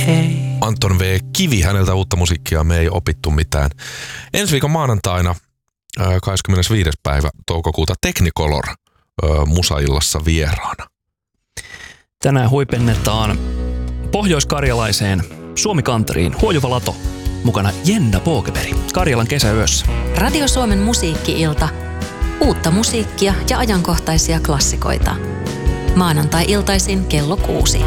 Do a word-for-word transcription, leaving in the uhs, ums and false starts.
Hei. Anton V. Kivi, häneltä uutta musiikkia, me ei opittu mitään. Ensi viikon maanantaina kahdeskymmenesviides päivä toukokuuta Technicolor musaillassa vieraana. Tänään huipennetaan pohjoiskarjalaiseen Suomi-kanteriin Huojuva Lato. Mukana Jenna Pågeberg Karjalan kesäyössä. Radio Suomen musiikki-ilta. Uutta musiikkia ja ajankohtaisia klassikoita. Maanantai-iltaisin kello kuusi.